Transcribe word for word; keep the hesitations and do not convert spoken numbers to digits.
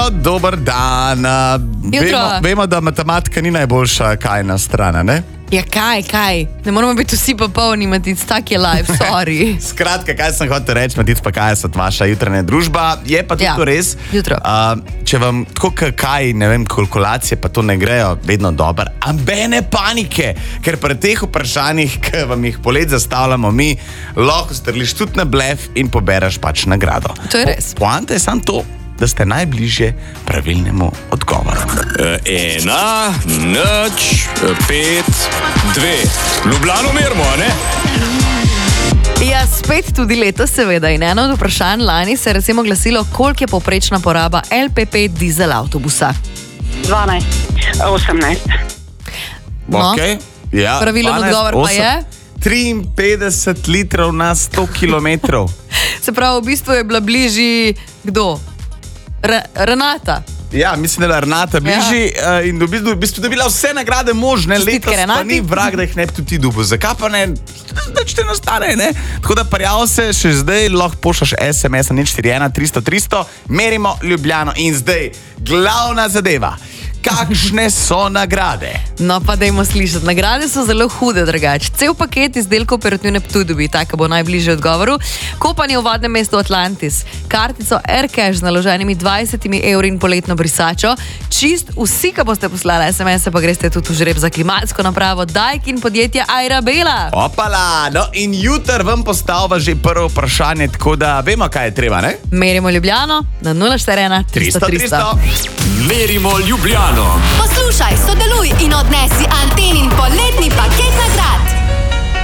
Dober dan. Vemo, vemo, da matematika ni najboljša kajna strana, ne? Ja, kaj, kaj? Ne moramo biti vsi popolni, Matic, tak je live, sorry. Skratka, kaj sem hotel reči, Matic, pa kaj je vaša jutranja družba, je pa tudi Ja, to res. jutro. Uh, če vam tako kaj, ne vem, kalkulacije pa to ne grejo vedno dobro, ambene panike, ker pri teh vprašanjih, ki vam jih polet zastavljamo mi, lahko strliš tudi na blef in pobereš pač nagrado. To je res. Po, poanta je samo to, da ste najbližje pravilnemu odgovoru. Ena, nič, pet, dve. Ljubljano merimo, a ne? Ja, spet tudi letos, seveda. In eno od vprašanj lani se je recimo glasilo, koliko je povprečna poraba L P P dizel avtobusa. dvanajst, osemnajst. No, Okay. Ja, pravilen dvanajst, odgovor pa osem, je? triinpetdeset litrov na sto kilometrov. Se pravi, v bistvu je bila bližji kdo? Re, Renata. Ja, mislim, da je Renata bližji ja. uh, in v bistvu, v bistvu dobila vse nagrade možne, Čestitke letos pa Renati. ni vrag, da jih ne bi tudi ti dobil. Zakaj pa ne? Da če te nastane, ne? Tako da parjav se še zdaj, lahko pošlaš S M S na nič štiri ena tristo tristo, merimo Ljubljano in zdaj glavna zadeva. Kakšne so nagrade? No, pa dajmo slišati. Nagrade so zelo hude, drugače. Cel paket izdelkov Operativne Ptuj dobi, tako bo najbližje odgovoru. Kopanje v vodnem mestu Atlantis, kartico AirCash z naloženimi dvajsetimi evri in poletno brisačo. Čist vsi, ki boste poslali S M S, pa greste tudi v žreb za klimatsko napravo Daikin podjetja Airabela. Opala, no in jutr vam postavlja že prvo vprašanje, tako da vemo, kaj je treba, ne? Merimo Ljubljano na nula štiri ena tristo tristo. Merimo Ljubljano. Poslušaj, sodeluj in odnesi Antenin poletni paket nagrad.